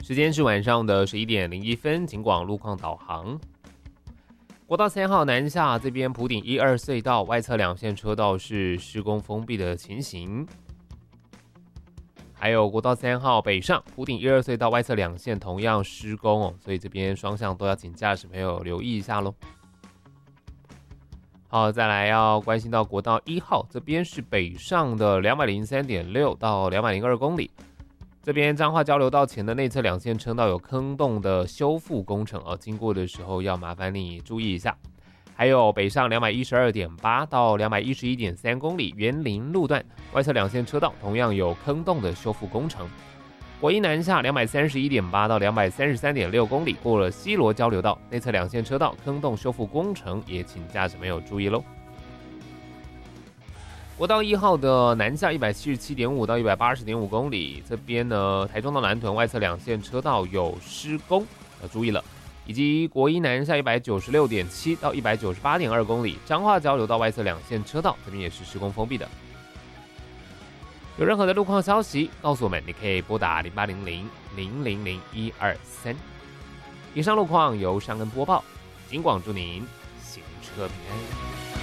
时间是晚上的11:01，警广路况导航。国道3号南下这边埔顶1、2隧道外侧两线车道是施工封闭的情形，还有国道3号北上埔顶1、2隧道外侧两线同样施工哦，所以这边双向都要请驾驶朋友留意一下咯。好，再来要关心到国道1号这边是北上的203.6到202公里。这边彰化交流道前的内侧两线车道有坑洞的修复工程哦，经过的时候要麻烦你注意一下。还有北上212.8到211.3公里园林路段外侧两线车道同样有坑洞的修复工程。国一南下231.8到233.6公里过了西螺交流道内侧两线车道坑洞修复工程，也请驾驶朋友注意咯。国道1号的南下177.5到180.5公里，这边呢，台中到南屯外侧两线车道有施工，要注意了。以及国一南下196.7到198.2公里，彰化交流道外侧两线车道，这边也是施工封闭的。有任何的路况消息，告诉我们，你可以拨打0800-000-123。以上路况由尚恩播报，警广祝您行车平安。